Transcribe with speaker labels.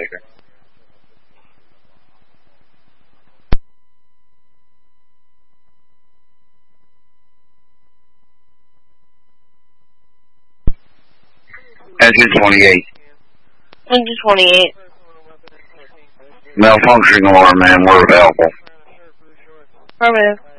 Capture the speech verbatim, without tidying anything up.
Speaker 1: speaker. Engine twenty-eight.
Speaker 2: Engine twenty-eight.
Speaker 1: Malfunctioning alarm, man. We're available.
Speaker 2: Affirmative.